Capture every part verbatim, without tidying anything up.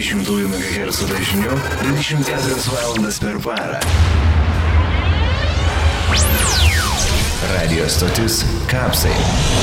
dvidešimtųjų megahercų dažniu dvidešimt keturias valandas per parą. Radio stotis Kapsai.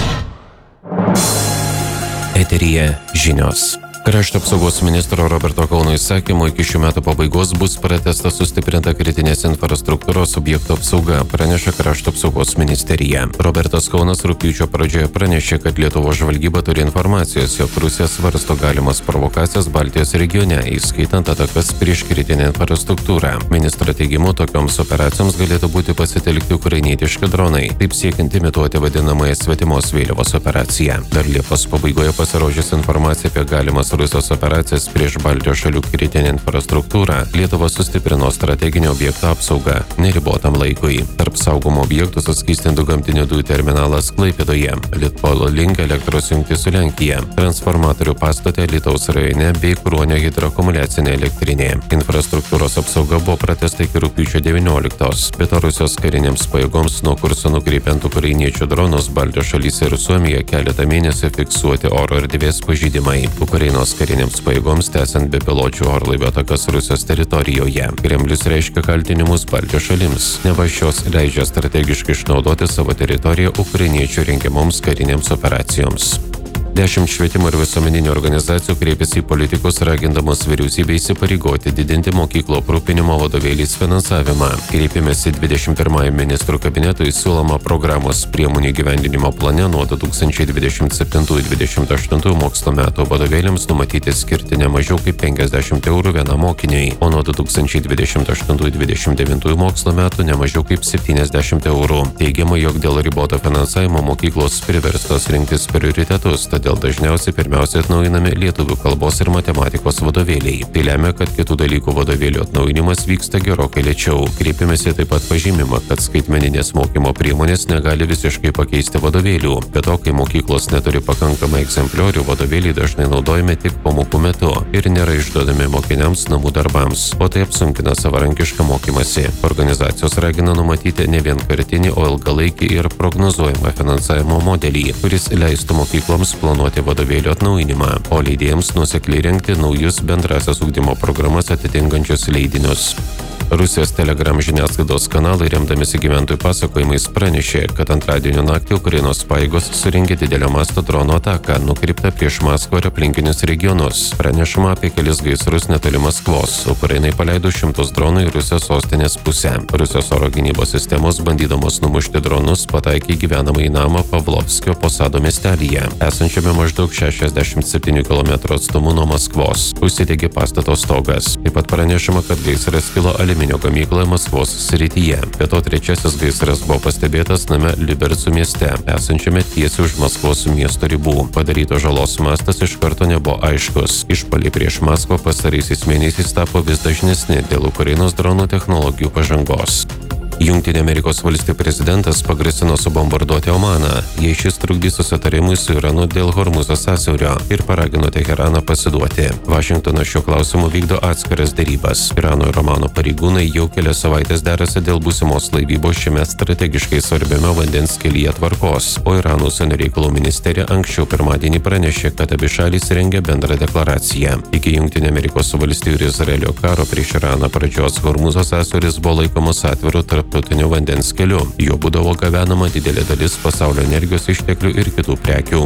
Eteryje žinios. Krašto apsaugos ministro Roberto Kauno įsakymu iki šių metų pabaigos bus pratęsta sustiprinta kritinės infrastruktūros objektų apsauga, praneša Krašto apsaugos ministerija. Robertas Kaunas rugpjūčio pradžioje pranešė, kad Lietuvos žvalgyba turi informacijos, jog Rusija svarsto galimas provokacijas Baltijos regione, įskaitant atakas prieš kritinę infrastruktūrą. Ministro teigimu, tokioms operacijoms galėtų būti pasitelkti ukrainietiški dronai, taip siekiant imituoti vadinamąją svetimos vėliavos operaciją. Dar Liepos pabaigoje pasirodžius informacija apie galimas Rusijos operacijas prieš Baltijos šalių kritinę infrastruktūrą, Lietuva sustiprino strateginio objekto apsaugą neribotam laikui. Tarp saugomų objektų suskystintų gamtinių dujų terminalas Klaipėdoje, Litpolo link elektros jungti su Lenkija, transformatorių pastate Alytaus rajone bei Kruonio hidroakumuliacinė elektrinė. Infrastruktūros apsauga buvo pratęsta iki rugpjūčio devynioliktos, bet Rusijos karinėms pajėgoms nuo kurso nukreipiant ukrainiečių dronus Baltijos šalyse ir Suomijoje keletą mėnesių fiksuoti oro erdvės pažeidimai. Ukrainos karinėms pajėgoms tęsiant bepiločių orlaivių atakas Rusijos teritorijoje. Kremlius reiškia kaltinimus Baltijos šalims, neva šios leidžia strategiškai išnaudoti savo teritoriją ukrainiečių rengiamoms karinėms operacijoms. Dešimt švietimo ir visuomeninių organizacijų kreipėsi į politikus, ragindamos vyriausybę įsipareigoti didinti mokyklų aprūpinimo vadovėliais finansavimą. Kreipėmėsi dvidešimt pirmajam ministrų kabinetui siūloma programos priemonių įgyvendinimo plane nuo du tūkstančiai dvidešimt septintų dvidešimt aštuntų mokslo metų vadovėliams numatyti skirti ne mažiau kaip penkiasdešimt eurų vienam mokiniui, o nuo du tūkstančiai dvidešimt aštuntų dvidešimt devintųjų mokslo metų ne mažiau kaip septyniasdešimt eurų. Teigiama, jog dėl riboto finansavimo mokyklos priverstos rinktis prioritetus, todėl dažniausiai pirmiausia atnaujinami lietuvių kalbos ir matematikos vadovėliai. Tai lemia, kad kitų dalykų vadovėlių atnaujinimas vyksta gerokai lėčiau. Kreipimėsi taip pat pažymima, kad skaitmeninės mokymo priemonės negali visiškai pakeisti vadovėlių. Be to, kai mokyklos neturi pakankamai egzempliorių, vadovėliai dažnai naudojami tik pamokų metu ir nėra išduodami mokiniams namų darbams, o tai apsunkina savarankišką mokymąsi. Organizacijos ragina numatyti ne vienkartinį, o ilgalaikį ir prognozuojamą finansavimo modelį, kuris leistų mokykloms planuoti vadovėlių atnaujinimą, o leidėjams nuosekliai rengti naujus bendrasias ugdymo programas atitinkančius leidinius. Rusijos Telegram žiniasklaidos kanalai, remdamisi gyventojų pasakojimais, pranešė, kad antradienio naktį Ukrainos pajėgos surengė didelio masto dronų ataką, nukreiptą prieš Maskvą ir aplinkinius regionus. Pranešama apie kelis gaisrus netoli Maskvos. Ukrainai paleido šimtus dronų į Rusijos sostinės pusę. Rusijos oro gynybos sistemos, bandydamos numušti dronus, pataikė į gyvenamąjį namą Pavlovskio Posado miestelyje, esančiame maždaug šešiasdešimt septynių kilometrų atstumu nuo Maskvos. Užsidegė pastato stogas. Taip pat pranešama, kad gaisras kilo aliuminio gamykloje Maskvos srityje. Be to, trečiasis gaisras buvo pastebėtas name Libercų mieste, esančiame tiesiai už Maskvos miesto ribų. Padaryto žalos mastas iš karto nebuvo aiškus. Išpuoliai prieš Maskvą pastaraisiais mėnesiais tapo vis dažnesni dėl Ukrainos dronų technologijų pažangos. Jungtinių Amerikos valstijų prezidentas pagrasino subombarduoti Omaną, jei šis trukdys susitarimui su Iranu dėl Hormuzo sąsiaurio ir paragino Teheraną pasiduoti. Vašingtonas šiuo klausimu vykdo atskiras derybas. Irano ir Omano pareigūnai jau kelias savaitės derasi dėl būsimos laivybos šiame strategiškai svarbiame vandens kelyje tvarkos, o Irano užsienio reikalų ministerija anksčiau pirmadienį pranešė, kad abi šalys rengia bendrą deklaraciją. Iki Jungtinių Amerikos valstijų ir Izraelio karo prieš Iraną pradžios Hormuzo sąsiauris buvo laikomas atviru tarp tarptautiniu vandens keliu. Jo būdavo gabenama didelė dalis pasaulio energijos išteklių ir kitų prekių.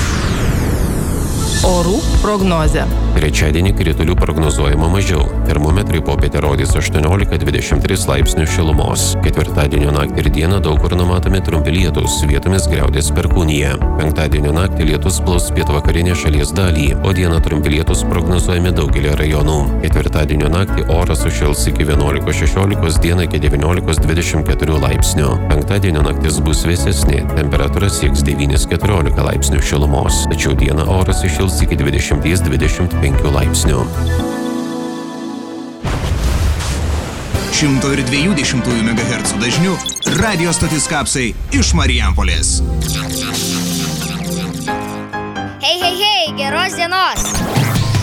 Orų prognozė. Trečiadienį kritulių prognozuojama mažiau. Termometrai popietę rodys aštuoniolika dvidešimt tris laipsnių šilumos. Ketvirtadienio naktį ir dieną daug kur numatomi trumpi lietūs, vietomis griaudės perkūnija. Penktadienio naktį lietus plaus pietvakarinę šalies dalį, o dieną trumpi lietūs prognozuojami daugelį rajonų. Ketvirtadienio naktį oras sušils iki vienuolikos šešiolikos, dieną iki devyniolikos dvidešimt keturių laipsnių. Penktadienio naktis bus vėsesnė, temperatūra sieks devynis keturiolika laipsnių šilumos, tačiau dieną oras iššils iki dvidešimt dvidešimt penkių laipsnių. šimto dviejų dešimtųjų megahercų dažniu radio stotis Kapsai iš Marijampolės. Hei, hei, hei, geros dienos!